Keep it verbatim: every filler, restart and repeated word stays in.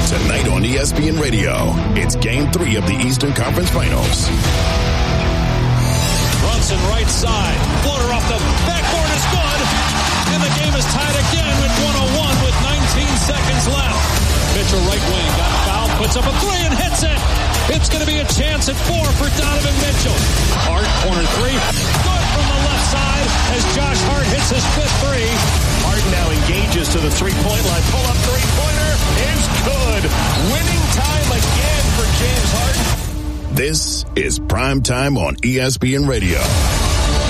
Tonight on E S P N Radio, it's Game three of the Eastern Conference Finals. Brunson right side. Floater off the backboard is good. And the game is tied again with one oh one with nineteen seconds left. Mitchell right wing. Got fouled. Puts up a three and hits it. It's going to be a chance at four for Donovan Mitchell. Hart, corner three. Good from the left side as Josh Hart hits his fifth three. Harden now engages to the three-point line. Pull-up three-pointer is good. Winning time again for James Harden. This is Prime Time on E S P N Radio.